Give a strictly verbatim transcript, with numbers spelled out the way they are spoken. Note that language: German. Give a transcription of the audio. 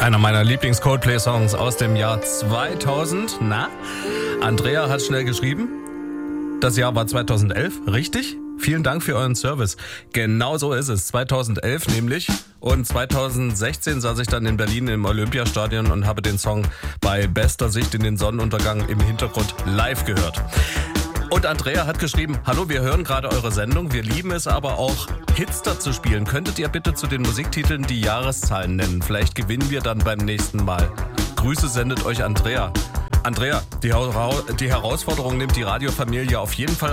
Einer meiner Lieblings-Coldplay-Songs aus dem Jahr zweitausend. Na, Andrea hat schnell geschrieben. Das Jahr war zweitausendelf, richtig? Vielen Dank für euren Service. Genau so ist es. zweitausendelf nämlich. Und zweitausendsechzehn saß ich dann in Berlin im Olympiastadion und habe den Song bei bester Sicht in den Sonnenuntergang im Hintergrund live gehört. Und Andrea hat geschrieben, hallo, wir hören gerade eure Sendung, wir lieben es aber auch, Hits dazu spielen. Könntet ihr bitte zu den Musiktiteln die Jahreszahlen nennen? Vielleicht gewinnen wir dann beim nächsten Mal. Grüße sendet euch Andrea. Andrea, die, die Herausforderung nimmt die Radiofamilie auf jeden Fall